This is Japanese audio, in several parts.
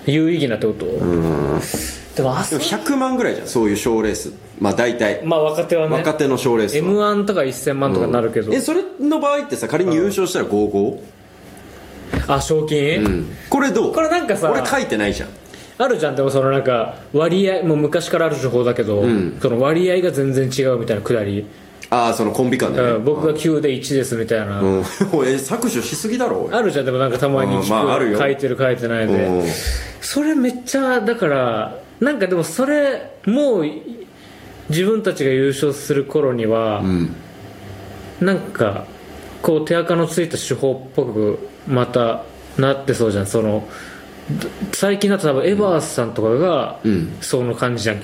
有意義なってこと。でも 100万ぐらいじゃん、そういう賞レース。まあ大体まあ若手はね、 若手の賞レースは M1 とか1000万とかになるけど、 それの場合ってさ、仮に優勝したら55、 あ、賞金、 これどう？ これなんかさ、 俺書いてないじゃん。 あるじゃん。でもそのなんか割合もう昔からある手法だけど、その割合が全然違うみたいなくだり。 ああ、そのコンビ間でね、 僕が9で1ですみたいな、 削除しすぎだろ。 あるじゃん。でもなんかたまに聞く、書いてる書いてないで、それめっちゃだからなんかでもそれもう自分たちが優勝する頃には、なんかこう手垢のついた手法っぽくまたなってそうじゃん。その最近だと多分エバースさんとかがその感じじゃん。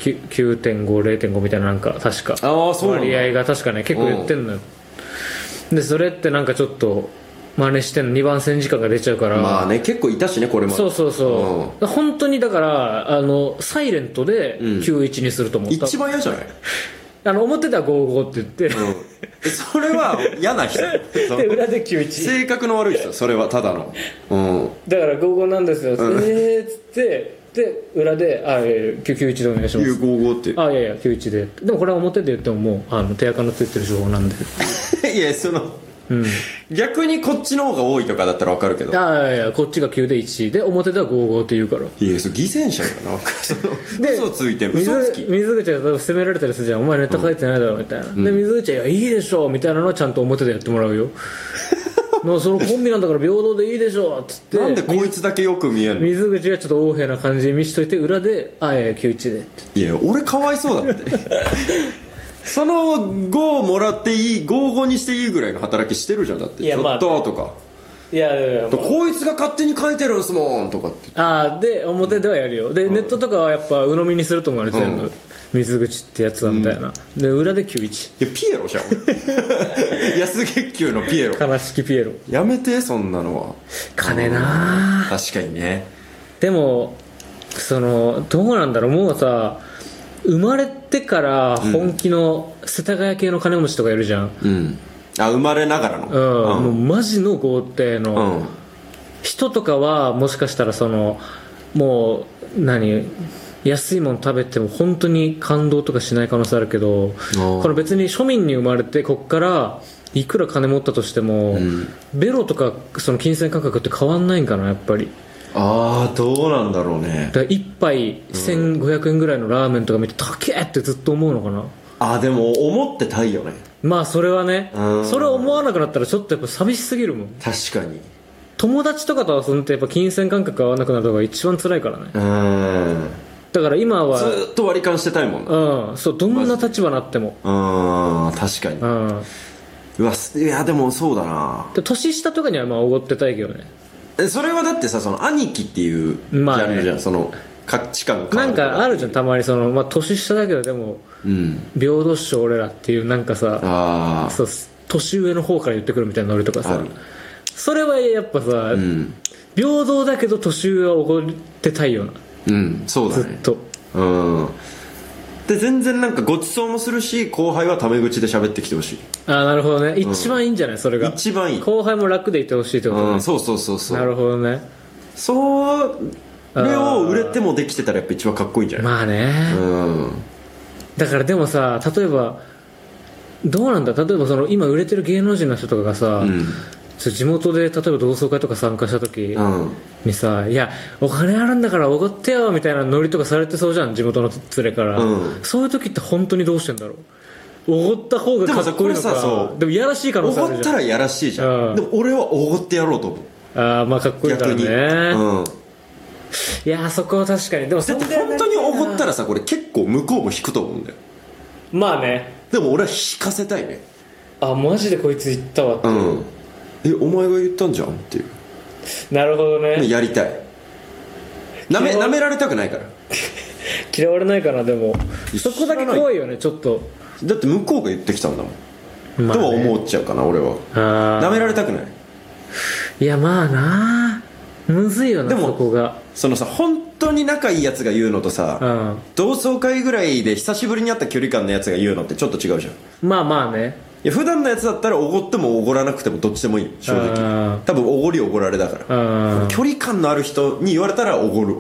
9.5、0.5 みたいな、なんか確か割合が確かね結構言ってんのよ。でそれってなんかちょっと真似してんの、2番線時間が出ちゃうから。まあね、結構いたしねこれも。 そうそうそう、本当にだからサイレントで91にすると思う、 一番嫌じゃない？ 表では55って言って、 それは嫌な人で裏で91、 性格の悪い人、それはただの、 だから55なんですよ、っつってで裏で991でお願いします。 55って、 いやいや91で。でもこれは表で言ってももう手垢のついてる情報なんでいやその逆にこっちの方が多いとかだったら分かるけど、 いやこっちが9で1で表では55って言うから。 いやそれ偽善者やな。嘘ついてる、嘘つき。 水口が責められたりするじゃん、お前ネタ書いてないだろみたいな、で水口は「いやいいでしょ」みたいなのはちゃんと表でやってもらうよもうそのコンビなんだから平等でいいでしょっつって、 なんでこいつだけよく見えんの？ 水口がちょっと横柄な感じに見しといて裏で「いやいや91で」って。 いや俺かわいそうだってその5もらっていい、55にしていいぐらいの働きしてるじゃん。だってちょっととか、 いやこいつが勝手に書いてるんすもんとかって。 で表ではやるよ。でネットとかはやっぱ鵜呑みにすると思うね、全部、水口ってやつだみたいな、で裏で91。 いやピエロじゃん安月給のピエロ、 悲しきピエロ。 やめてそんなのは。 金な確かにね。 でもそのどうなんだろう、もうさ生まれてから本気の世田谷系の金持ちとかいるじゃん、 生まれながらの、 もうマジの豪邸の人とかはもしかしたらそのもう安いもの食べても本当に感動とかしない可能性あるけど、この別に庶民に生まれてこっからいくら金持ったとしても、ベロとかその金銭感覚って変わんないんかなやっぱり。 どうなんだろうね。 だから1杯1500円ぐらいのラーメンとか見て高えってずっと思うのかな。 でも思ってたいよね。 まあそれはね、それを思わなくなったらちょっとやっぱ寂しすぎるもん。 確かに友達とかと遊んでやっぱ金銭感覚合わなくなるのが一番辛いからね。だから今はずっと割り勘してたいもんな。 そう、どんな立場になっても。 確かに。いやでもそうだな。 年下とかにはまあおごってたいけどね。 それはだってさ、その兄貴っていうジャンルじゃん、その価値観なんかあるじゃんたまにその、年下だけどでも、平等っしょ俺らっていうなんかさ、そう年上の方から言ってくるみたいなノリとかさ、それはやっぱさ、平等だけど年上はおごってたいよな。 そうだね、 ずっと。 で全然なんかごちそうもするし、後輩はタメ口で喋ってきてほしい。 なるほどね、一番いいんじゃないそれが。一番いい。後輩も楽でいてほしいってことね。 そうなるほどね。 それを売れてもできてたらやっぱ一番かっこいいんじゃない？ まあね、だからでもさ、例えばどうなんだ、例えばその今売れてる芸能人の人とかがさ、地元で例えば同窓会とか参加した時にさ、いやお金あるんだからおごってよみたいなノリとかされてそうじゃん、地元の連れから、そういう時って本当にどうしてんだろう。おごった方がかっこいいのか。でもやらしい可能性あるじゃん。 おごったらやらしいじゃん、でも俺はおごってやろうと思う。 まあかっこいいからね。いやそこは確かに。でもだって本当におごったらさ、これ結構向こうも引くと思うんだよ。 まあね。 でも俺は引かせたいね。 マジでこいつ言ったわって。 お前が言ったんじゃんっていう。 なるほどね。 やりたい。なめられたくないから嫌われないかな。でもそこだけ怖いよねちょっと。 だって向こうが言ってきたんだもん、とは思っちゃうかな俺は。なめられたくない。 いやまあな、むずいよな。でもそこがそのさ、本当に仲いいやつが言うのとさ、同窓会ぐらいで久しぶりに会った距離感のやつが言うのってちょっと違うじゃん。 まあね。 いや普段のやつだったらおごってもおごらなくてもどっちでもいい、正直。多分おごりおごられだから。距離感のある人に言われたらおごる